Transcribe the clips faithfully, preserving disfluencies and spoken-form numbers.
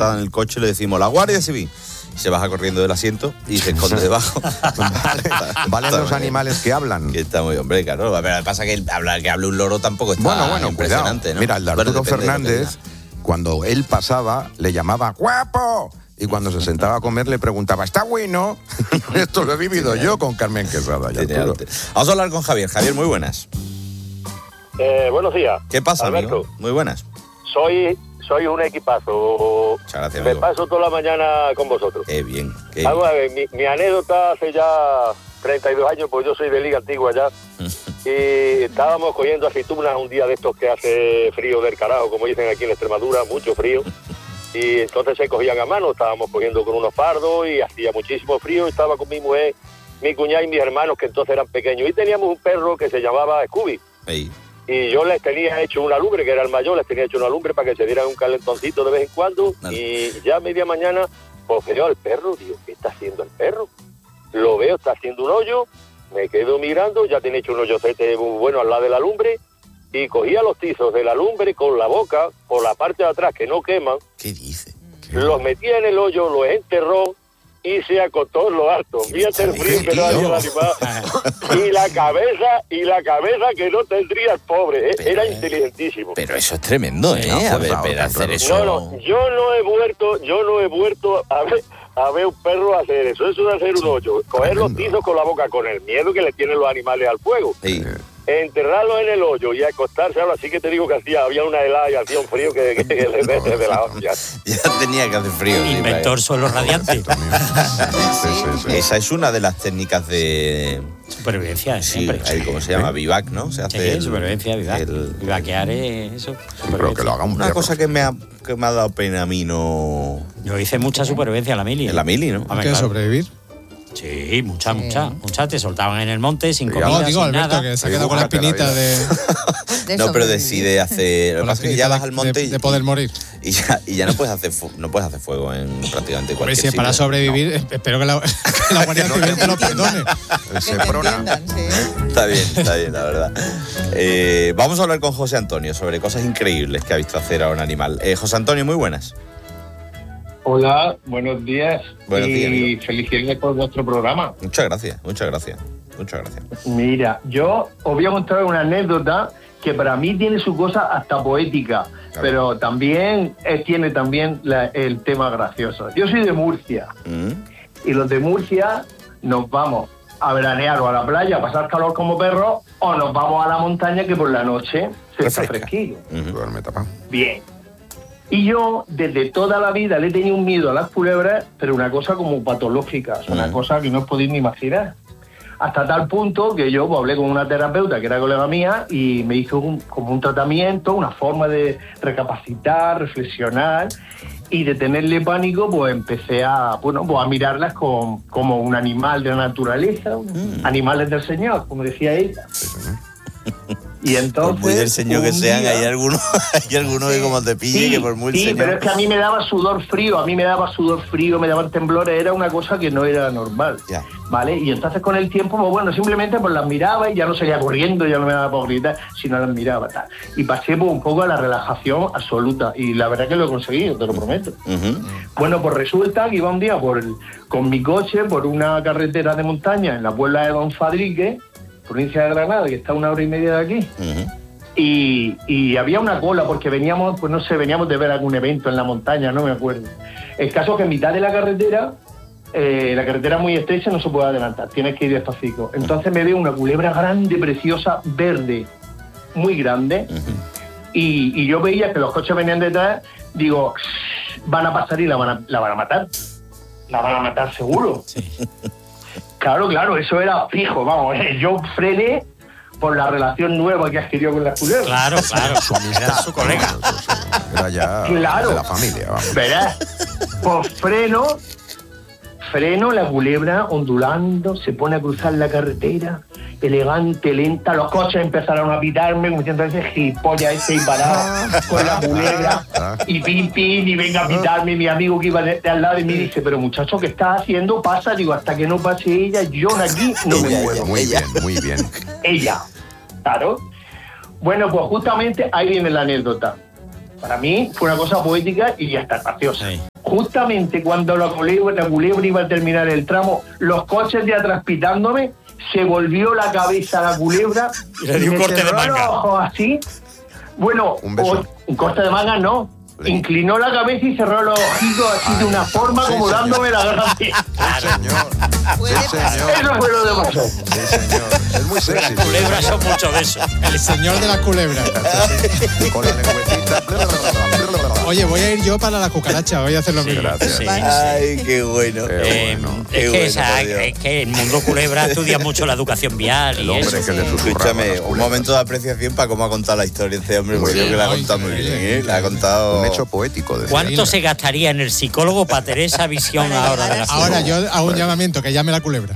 montada en el coche y le decimos, la Guardia Civil. Y se baja corriendo del asiento y se esconde debajo. Vale, valen los animales que hablan. Que está muy, hombre, claro. Pero lo que pasa es que hablar, que hable un loro tampoco está bueno, bueno, impresionante, cuidado. ¿no? Mira, el de Arturo Fernández, cuando él pasaba, le llamaba ¡guapo! Y cuando se sentaba a comer le preguntaba, ¿está bueno? Esto lo he vivido yo con Carmen Quesada. Ya Vamos a hablar con Javier. Javier, muy buenas. Eh, buenos días. ¿Qué pasa, Alberto? amigo? Muy buenas. Soy soy un equipazo. Muchas gracias, Me amigo. paso toda la mañana con vosotros. Qué bien. Qué Vamos a ver, mi, mi anécdota hace ya treinta y dos años, pues yo soy de Liga Antigua ya. Y estábamos cogiendo aceitunas un día de estos que hace frío del carajo, como dicen aquí en Extremadura, mucho frío. Y entonces se cogían a mano, estábamos cogiendo con unos fardos y hacía muchísimo frío. Estaba con mi mujer, mi cuñada y mis hermanos, que entonces eran pequeños. Y teníamos un perro que se llamaba Scooby. Hey. Y yo les tenía hecho una lumbre, que era el mayor, les tenía hecho una lumbre para que se dieran un calentoncito de vez en cuando. Vale. Y ya a media mañana, pues veo al perro, digo, ¿qué está haciendo el perro? Lo veo, está haciendo un hoyo, me quedo mirando, ya tiene hecho un hoyocete muy bueno al lado de la lumbre, y cogía los tizos de la lumbre con la boca, por la parte de atrás que no queman. ¿Qué dice? ¿Qué? Los metía en el hoyo, los enterró, y se acostó en lo alto. Fíjate el frío que no había el animal. Y la cabeza, y la cabeza que no tendría el pobre, ¿eh? Era inteligentísimo. Pero eso es tremendo, ¿eh? No, a ver, forzado, pero hacer claro. eso. No, no, yo no he vuelto, yo no he vuelto a ver, a ver un perro hacer eso. Eso es hacer un hoyo. Coger los tizos con la boca, con el miedo que le tienen los animales al fuego. Sí. Enterrarlos en el hoyo y acostarse. Ahora sí que te digo que hacía, había una helada y hacía un frío que, que, que le metes de la hostia. Ya tenía que hacer frío. Inventor sí, suelo radiante. Sí, sí, sí. Esa es una de las técnicas de Supervivencia, sí, siempre. ahí, ¿cómo se llama? Vivac, ¿no? Se hace Sí, el, supervivencia, vivac. el- Vivaquear es eso. Pero que lo haga un Una perro. cosa que me ha que me ha dado pena a mí no Yo hice mucha supervivencia en la mili. en la mili, ¿no? Hombre, ¿Qué claro. sobrevivir? Sí, mucha, mucha, mucha. Te soltaban en el monte sin Sí, comida, No, digo, sin Alberto, nada. que se ha Sí, quedado con la búscate la espinita vida. de, De No, pero sobrevivir. decide hacer. Lo con que la pasa es que ya espinita vas al monte de, y, de poder morir. y ya y ya no puedes hacer fu- no puedes hacer fuego en prácticamente Hombre, cualquier si es para sitio. sobrevivir, eh, espero que la, que la Guardia Civil te lo perdone. El Que te Seprona. entiendan, sí. Está bien, está bien, la verdad. Eh, vamos a hablar con José Antonio sobre cosas increíbles que ha visto hacer a un animal. Eh, José Antonio, muy buenas. Hola, buenos días. Buenos y días, amigo. felicidades por vuestro programa. Muchas gracias, muchas gracias, muchas gracias. Mira, yo os voy a contar una anécdota que para mí tiene su cosa hasta poética, Claro. pero también eh, tiene también la- el tema gracioso. Yo soy de Murcia Mm. y los de Murcia nos vamos a veranear o a la playa, a pasar calor como perros, o nos vamos a la montaña que por la noche se está Refresca. fresquillo. Ujú. Duerme tapado. Bien. Y yo, desde toda la vida, le he tenido un miedo a las culebras, pero una cosa como patológica, o sea, una Mm. cosa que no os podéis ni imaginar. Hasta tal punto que yo pues, hablé con una terapeuta que era colega mía y me hizo un- como un tratamiento, una forma de recapacitar, reflexionar, y de tenerle pánico, pues empecé a, bueno, pues, a mirarlas con, como un animal de la naturaleza, Mm. animales del Señor, como decía ella. Y Por entonces, muy del señor que un sean, día- hay algunos, hay algunos que como te pille, Sí, que por muy sí, señor... pero es que a mí me daba sudor frío, a mí me daba sudor frío, me daban temblores, era una cosa que no era normal, Ya. ¿vale? Y entonces con el tiempo, pues bueno, simplemente pues las miraba y ya no salía corriendo, ya no me daba por gritar, sino las miraba, tal. Y pasé pues, un poco a la relajación absoluta, y la verdad que lo he conseguido, te lo prometo. Ujú. Bueno, pues resulta que iba un día por el- con mi coche por una carretera de montaña en la Puebla de Don Fadrique, provincia de Granada, que está a una hora y media de aquí. Ujú. Y, y había una cola porque veníamos, pues no sé, veníamos de ver algún evento en la montaña, no me acuerdo. El caso es que en mitad de la carretera, eh, la carretera es muy estrecha, no se puede adelantar, tienes que ir despacito. Entonces me veo una culebra grande, preciosa, verde, muy grande, y, y yo veía que los coches venían detrás, digo, van a pasar y la van a, la van a matar. La van a matar seguro. Claro, claro, eso era fijo, vamos, eh, yo frené por la relación nueva que adquirió con las culebras. Claro, claro. Era su colega. Era ya Claro. de la familia, vamos. Verás, pues freno, freno, la culebra ondulando, se pone a cruzar la carretera, elegante, lenta, los coches empezaron a pitarme, como diciendo ese gilipollas ese y parado con la culebra, y pim, pim, y venga a pitarme, mi amigo que iba de, de al lado de mí dice, pero muchacho, ¿qué estás haciendo? Pasa, digo, hasta que no pase ella, yo de aquí no me Ella, muevo. Muy bien, muy bien. Ella, claro. Bueno, pues justamente ahí viene la anécdota. Para mí fue una cosa poética y hasta graciosa. Sí. justamente cuando la culebra, la culebra iba a terminar el tramo, los coches de atrás pitándome, se volvió la cabeza a la culebra y le dio un me corte de cerró manga. los ojos así. Bueno, Un beso. o- un corte de manga no. Le- Inclinó la cabeza y cerró los ojitos así de una forma sí, como señor. dándome la gracia. Sí, señor. Puede Sí, señor. Eso fue lo que pasó. Sí, señor. Es muy sexy. Las culebras son mucho de eso. El señor de las culebras. Con la lengüetita. Oye, voy a ir yo para la cucaracha, voy a hacer lo mismo. Gracias. Sí, Ay, qué bueno. Qué Eh, bueno. Qué es, que bueno, esa- por Dios. es que el mundo culebra estudia mucho la educación vial El y hombre eso. que le susurraba Escúchame, las un culebras. momento de apreciación para cómo ha contado la historia este hombre, Muy porque creo bien. que la ha Ay, contado muy bien, increíble, ¿eh? La ha contado... Un hecho poético. decía. ¿Cuánto se gastaría en el psicólogo para tener esa visión Para ahora de la llegar a- Ahora yo hago un llamamiento, que llame la culebra.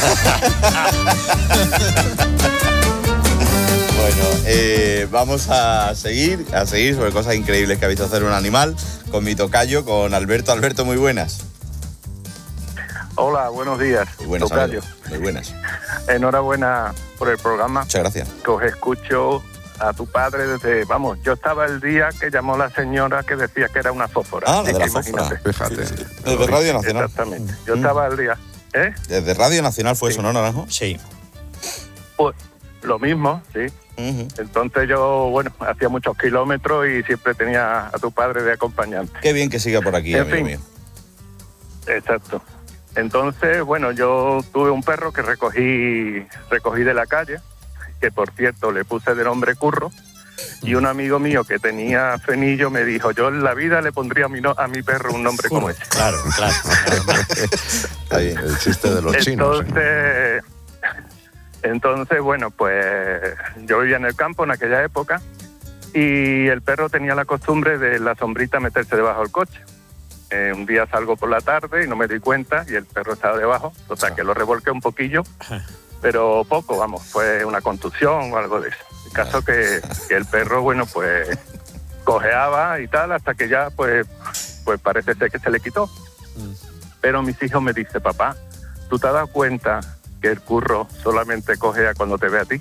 Bueno, eh, vamos a seguir, a seguir sobre cosas increíbles que ha visto hacer un animal con mi tocayo, con Alberto. Alberto, muy buenas. Hola, buenos días. Muy buenas, Tocayo. Alberto. Muy buenas. Enhorabuena por el programa, Muchas gracias. que os escucho a tu padre desde, vamos, yo estaba el día que llamó la señora que decía que era una fósfora. Ah, la Así de la que fósfora. imagínate. Fíjate. Sí, sí. Desde Radio Nacional. Exactamente. Yo Mm. estaba el día, ¿eh? Desde Radio Nacional fue eso, ¿no, Naranjo? Sí. Pues lo mismo, sí. Ujú. Entonces yo, bueno, hacía muchos kilómetros y siempre tenía a tu padre de acompañante. Qué bien que siga por aquí, En amigo fin. mío. Exacto. Entonces, bueno, yo tuve un perro que recogí, recogí de la calle, que por cierto le puse de nombre Curro, y un amigo mío que tenía frenillo me dijo, yo en la vida le pondría a mi, no- a mi perro un nombre como ese. Claro, claro. Está bien. El chiste de los chinos. ¿eh? Entonces, entonces, bueno, pues yo vivía en el campo en aquella época y el perro tenía la costumbre de la sombrita meterse debajo del coche. Eh, un día salgo por la tarde y no me di cuenta y el perro estaba debajo, o sea que lo revolqué un poquillo, pero poco, vamos, fue una contusión o algo de eso. El caso que, que el perro, bueno, pues cojeaba y tal hasta que ya, pues, pues parece ser que se le quitó. Pero mis hijos me dicen, papá, ¿tú te has dado cuenta que el Curro solamente cojea cuando te ve a ti?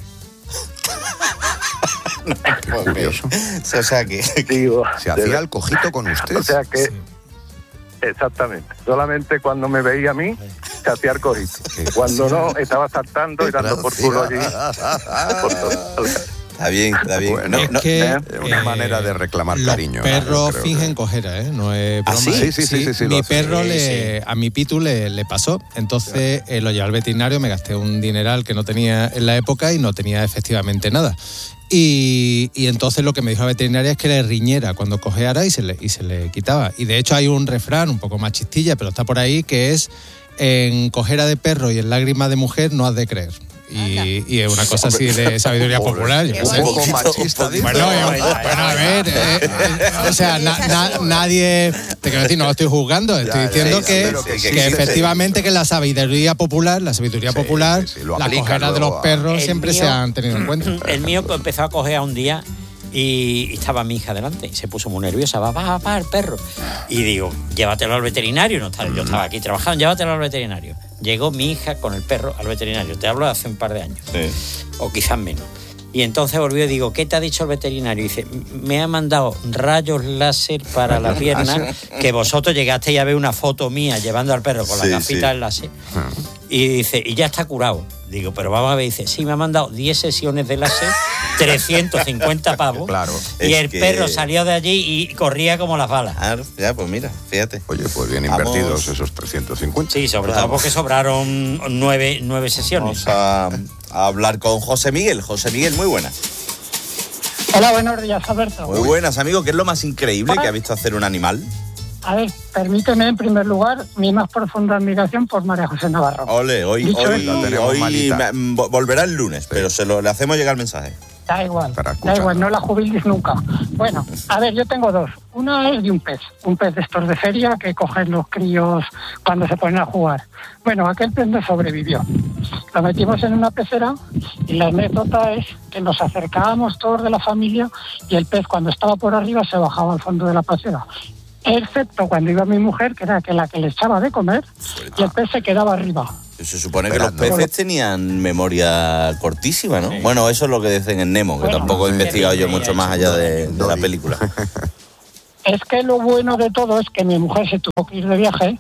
Curioso. O sea que... Digo, Se hacía el cojito con usted. o sea que, exactamente, solamente cuando me veía a mí, se hacía el cojito. Cuando no, estaba saltando y dando por culo allí. Por todo. Está bien, está bien. Bueno, es No, que ¿eh? Es una eh, manera de reclamar los cariño. ¿no? perros Yo creo fingen que- cojera, ¿eh? No es ¿Ah, broma. sí? Sí, sí, sí, sí, sí, lo Mi hace. perro, Sí, le, a mi Pitu le, le pasó. Entonces eh, lo llevé al veterinario, me gasté un dineral que no tenía en la época y no tenía efectivamente nada. Y, y entonces lo que me dijo la veterinaria es que le riñera cuando cojeara y se, le, y se le quitaba. Y de hecho hay un refrán un poco más chistilla, pero está por ahí, que es: en cojera de perro y en lágrima de mujer no has de creer. Y, y es una cosa así de sabiduría Joder, popular. yo qué un sé. poco Un poquito, machista, un dice. Bueno, eh, bueno, a ver, eh, eh, o sea, na- na- nadie, te quiero decir, no lo estoy juzgando, estoy Ya, diciendo sí, que, pero que que existe, efectivamente que la sabiduría popular, la sabiduría Sí, popular, sí, sí, lo las aplica cojeras de luego los a- perros El siempre mío- se han tenido en cuenta. El mío empezó a cojear un día y estaba mi hija delante y se puso muy nerviosa. Va, va, va, el perro. Y digo, llévatelo al veterinario. No estaba, yo estaba aquí trabajando, llévatelo al veterinario. Llegó mi hija con el perro al veterinario. Te hablo de hace un par de años. Sí. O quizás menos. Y entonces volvió y digo, ¿qué te ha dicho el veterinario? Y dice, me ha mandado rayos láser para la pierna, que vosotros llegasteis a ver una foto mía llevando al perro con Sí, las gafitas sí. láser. Y dice, y ya está curado. Digo, pero vamos a ver, dice, sí, me ha mandado diez sesiones de láser, trescientos cincuenta pavos. Claro. Y Es el que- perro salió de allí y corría como las balas. Ah, ya, pues mira, fíjate. Oye, pues bien Vamos. invertidos esos trescientos cincuenta. Sí, sobre Claro. todo porque sobraron nueve, nueve sesiones. Vamos a, a hablar con José Miguel. José Miguel, muy buenas. Hola, buenos días, Alberto. Muy buenas, amigo. ¿Qué es lo más increíble que ha visto hacer un animal? A ver, permíteme en primer lugar mi más profunda admiración por María José Navarro. Ole, hoy, Dicho hoy, esto- La tenemos hoy malita. me- vo- volverá el lunes, pero se lo, le hacemos llegar el mensaje. Da igual, Para da escucharla. igual, no la jubiles nunca. Bueno, a ver, yo tengo dos. Una es de un pez, un pez de estos de feria que cogen los críos cuando se ponen a jugar. Bueno, aquel pez no sobrevivió. Lo metimos en una pecera y la anécdota es que nos acercábamos todos de la familia y el pez cuando estaba por arriba se bajaba al fondo de la pecera. Excepto cuando iba mi mujer, que era que la que le echaba de comer, y el pez se quedaba arriba. Se supone que Esperando. los peces tenían memoria cortísima, ¿no? Bueno, eso es lo que dicen en Nemo, que Bueno, tampoco he sí, investigado yo sí, mucho sí, más allá de, de la Dory. película. Es que lo bueno de todo es que mi mujer se tuvo que ir de viaje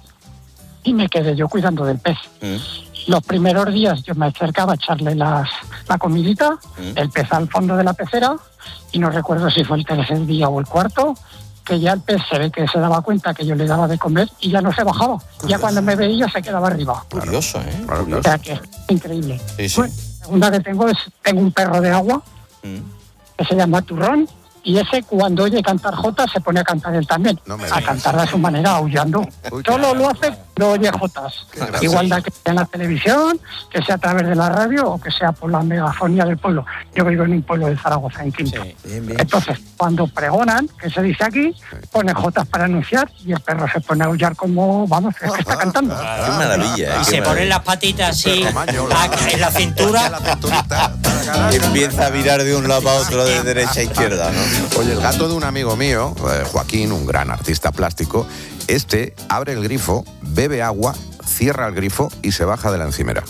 y me quedé yo cuidando del pez. Mm. Los primeros días yo me acercaba a echarle las, la comidita, Mm. el pez al fondo de la pecera, y no recuerdo si fue el tercer día o el cuarto, que ya el pez se ve que se daba cuenta que yo le daba de comer y ya no se bajaba. Ya cuando me veía se quedaba arriba. Curioso, ¿eh? Claro, O claro. sea que es increíble. Sí, sí. Bueno, la segunda que tengo es, tengo un perro de agua Mm. que se llama Turrón, y ese cuando oye cantar jotas se pone a cantar él también, No me a digas. cantar de su manera, aullando. Uy, qué Solo lo gracioso. hace cuando oye jotas. gracioso. Igual da que sea en la televisión, que sea a través de la radio o que sea por la megafonía del pueblo. Yo vivo en un pueblo de Zaragoza, en Quinto. Sí. Bien, bien. Entonces, cuando pregonan, que se dice aquí, pone jotas para anunciar y el perro se pone a aullar como, vamos, es que está cantando. Qué maravilla, ¿eh? Y Qué se ponen maravilla. las patitas así Perro maño, a- en la cintura. La cinturita, taracaraca. Y empieza a virar de un lado para otro, de derecha a izquierda, ¿no? Oye, el gato de un amigo mío, eh, Joaquín, un gran artista plástico, este abre el grifo, bebe agua, cierra el grifo y se baja de la encimera.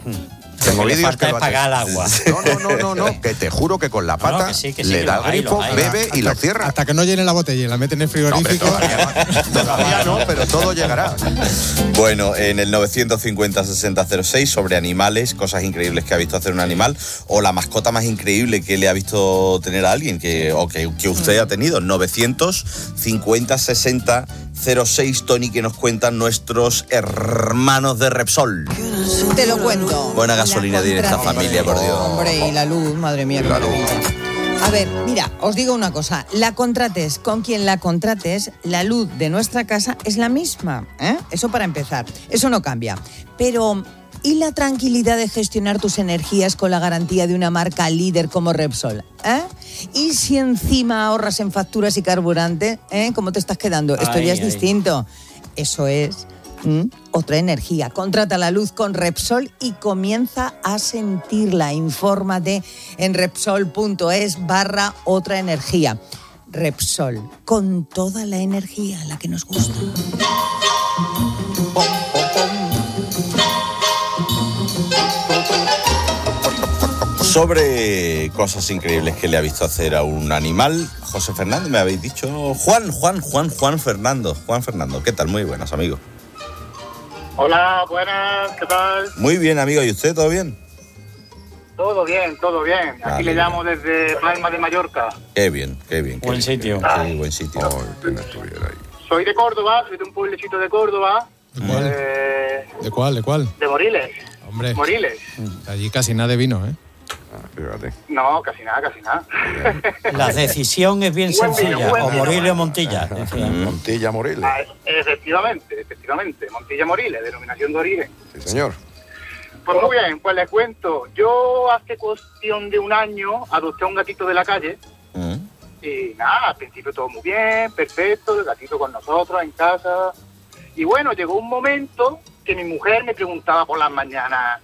Tengo Lo que le vídeos falta que lo es hace. pagar el agua. No, no, no, no, no, que te juro que con la No, no, pata que sí, que sí, le que da los el hay, grifo, los hay. bebe y lo cierra. Hasta que no llene la botella y la mete en el No, hombre, frigorífico. todavía, todavía no, pero todo llegará. Bueno, en el novecientos cincuenta sesenta cero seis sobre animales, cosas increíbles que ha visto hacer un animal, o la mascota más increíble que le ha visto tener a alguien, que, o que, que usted ha tenido. novecientos cincuenta sesenta cero seis, Tony, que nos cuentan nuestros hermanos de Repsol. Te lo cuento. Buena gasolina La tiene esta contrata- familia, por Dios. Hombre, y la luz, madre mía, qué La luz. maravilla. A ver, mira, os digo una cosa. La contrates con quien la contrates, la luz de nuestra casa es la misma. ¿eh? Eso para empezar. Eso no cambia. Pero, ¿y la tranquilidad de gestionar tus energías con la garantía de una marca líder como Repsol? ¿eh? ¿Y si encima ahorras en facturas y carburante? ¿eh? ¿Cómo te estás quedando? Esto Ay, ya es ay. distinto. Eso es ¿Mm? otra energía. Contrata la luz con Repsol y comienza a sentirla. Infórmate en Repsol.es barra otra energía. Repsol, con toda la energía, la que nos gusta. Sobre cosas increíbles que le ha visto hacer a un animal, José Fernando, me habéis dicho. Juan, Juan, Juan, Juan Fernando. Juan Fernando, ¿qué tal? Muy buenas, amigo. Hola, buenas, ¿qué tal? Muy bien, amigo. ¿Y usted, todo bien? Todo bien, todo bien. Aquí Vale. le llamo desde Palma de Mallorca. Qué bien, qué bien. qué Buen bien, sitio. Qué, bien, qué buen sitio. Oh, que no estuviera ahí. Soy de Córdoba, soy de un pueblecito de Córdoba, ¿De cuál? eh, ¿De cuál? ¿De cuál? de Moriles. Hombre, Moriles. allí casi nada de vino, ¿eh? Ah, fíjate. No, casi nada, casi nada. La decisión es bien Buen vino, sencilla. buen O vino. Morillo o Montilla. decía. Montilla Moriles. Ah, efectivamente, efectivamente. Montilla Moriles, denominación de origen. Sí, señor. Pues muy bien, pues les cuento. Yo hace cuestión de un año adopté a un gatito de la calle. Mm. Y nada, al principio todo muy bien, perfecto, el gatito con nosotros en casa. Y bueno, llegó un momento que mi mujer me preguntaba por las mañanas,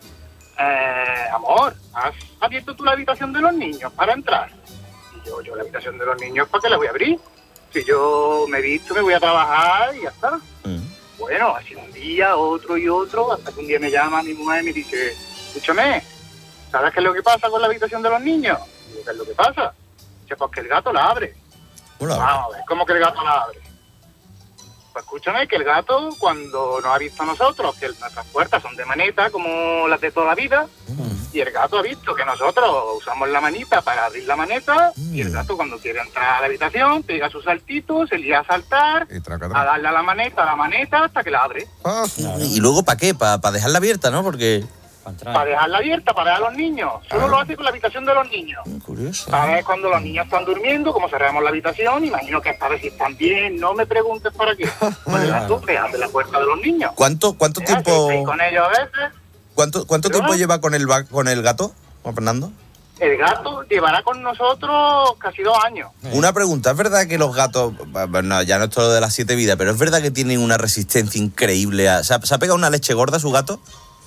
eh, amor, ¿has abierto tú la habitación de los niños para entrar? Y yo, yo la habitación de los niños, ¿para qué la voy a abrir? Si yo me he visto, me voy a trabajar y ya está. Mm. Bueno, así un día, otro y otro, hasta que un día me llama mi mujer y me dice, escúchame, ¿sabes qué es lo que pasa con la habitación de los niños? Y digo, ¿qué es lo que pasa? Dice, pues que el gato la abre. Hola. Vamos a ver, ¿cómo que el gato la abre? Pues escúchame, que el gato, cuando nos ha visto a nosotros, que nuestras puertas son de maneta, como las de toda la vida, y el gato ha visto que nosotros usamos la manita para abrir la maneta, y el gato cuando quiere entrar a la habitación, pega sus saltitos, se lía a saltar, Y traca, a traca. darle a la maneta, a la maneta, hasta que la abre. Ah, ¿Y luego para qué? ¿Para dejarla abierta, no? Porque... Pa' entrar. Para dejarla abierta, para dejar a los niños. Solo lo hace con la habitación de los niños. Curioso. ¿Sabes? Cuando los niños están durmiendo, como cerramos la habitación, imagino que es para ver si están bien, no me preguntes para qué. Pues el gato le abre la puerta de los niños. ¿Cuánto, cuánto Mira, que estoy tiempo, con ellos a veces. cuánto, cuánto ¿Pero? tiempo lleva con el, va- con el gato, Juan Fernando? El gato llevará con nosotros casi dos años. Una pregunta, ¿es verdad que los gatos, bueno, ya no es todo de las siete vidas, pero es verdad que tienen una resistencia increíble? A, ¿se, ha, ¿Se ha pegado una leche gorda su gato?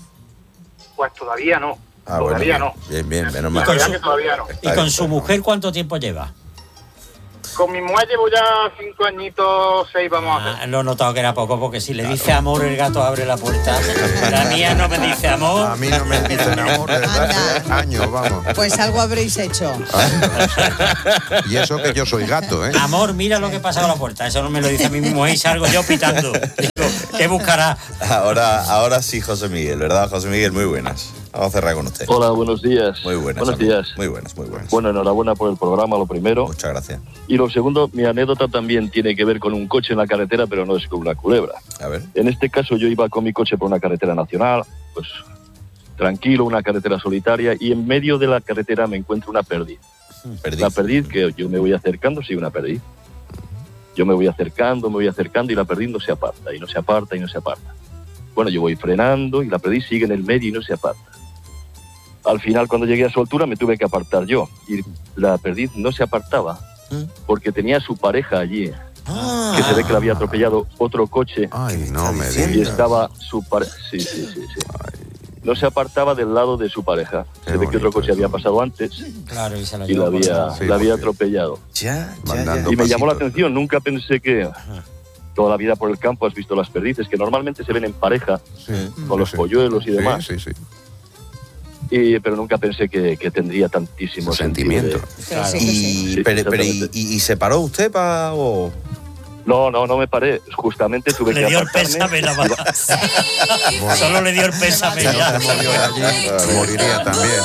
Pues todavía no. Ah, todavía bueno, no. bien, bien, menos La mal. con verdad su- que todavía no. ¿Y con su mujer cuánto tiempo lleva? Con mi mujer llevo ya cinco añitos, seis vamos a Ah, hacer. lo he notado que era poco, porque si le dice amor, el gato abre la puerta. La mía no me dice amor. A mí no me dicen amor desde hace años, vamos. Pues algo habréis hecho. Y eso que yo soy gato, ¿eh? Amor, mira lo que pasa con la puerta. Eso no me lo dice a mí mismo y salgo yo pitando. Digo, ¿qué buscará? Ahora, ahora sí, José Miguel, ¿verdad? José Miguel, muy buenas. Vamos a cerrar con usted. Hola, buenos días. Muy buenas. Buenos amigo. días. Muy buenas, muy buenas. Bueno, enhorabuena por el programa, lo primero. Muchas gracias. Y lo segundo, mi anécdota también tiene que ver con un coche en la carretera, pero no es con una culebra. A ver. En este caso yo iba con mi coche por una carretera nacional, pues tranquilo, una carretera solitaria, y en medio de la carretera me encuentro una perdiz. Perdiz. La perdiz que yo me voy acercando, sí, una perdiz. Yo me voy acercando, me voy acercando y la perdiz no se aparta, y no se aparta, y no se aparta. Bueno, yo voy frenando y la perdiz sigue en el medio y no se aparta. Al final, cuando llegué a su altura, me tuve que apartar yo. Y la perdiz no se apartaba porque tenía a su pareja allí, Ah. que se ve que la había atropellado otro coche. Ay, no me diciendo? Y digas. estaba su pareja. Sí, sí, sí, sí. No se apartaba del lado de su pareja. Qué Se ve que otro bonito coche había eso. pasado antes Claro, y se la y la llevo por había, el- Sí, la había porque- atropellado. Ya, ya, Mandando ya. Y me llamó la pasitos. atención, nunca pensé que toda la vida por el campo has visto las perdices, que normalmente se ven en pareja, Sí, con los sí. polluelos y Sí, demás. Sí, sí. Y, pero nunca pensé que, que tendría tantísimo Sentimiento. sentido de- Pero sí que sí. Y, Sí, pero, pero, y, exactamente. y- y se paró usted para...? O... No, no, no me paré. Justamente tuve Le que dio el apartarme. pésame nada más. Solo le dio el pésame Si no ya. se movió de allí, moriría también.